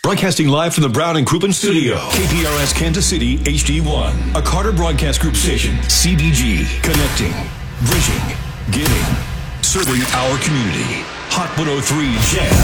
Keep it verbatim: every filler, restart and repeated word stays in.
Broadcasting live from the Brown and Crouppen studio. K P R S Kansas City H D one. A Carter Broadcast Group station. C B G. Connecting. Bridging. Giving. Serving our community. Hot one oh three Jam.